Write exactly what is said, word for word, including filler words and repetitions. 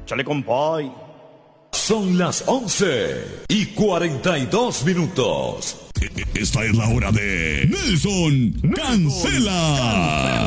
Chale, compay. Son las once y cuarenta y dos minutos. Esta es la hora de Nelson Cancela.